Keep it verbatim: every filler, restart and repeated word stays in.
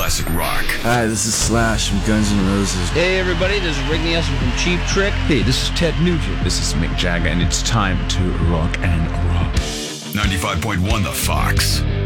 classic rock. Hi, this is Slash from Guns N' Roses. Hey everybody, this is Rick Nielsen from Cheap Trick. Hey, this is Ted Nugent. This is Mick Jagger, and it's time to rock and roll. ninety-five point one The Fox.